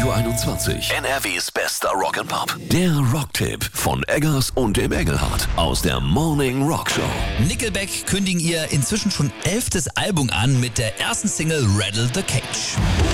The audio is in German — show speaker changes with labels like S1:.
S1: Radio 21. NRWs bester Rock'n'Pop. Der Rocktipp von Eggers und dem Engelhardt aus der Morning Rock Show.
S2: Nickelback kündigen ihr inzwischen schon 11. Album an mit der ersten Single Rattle the Cage.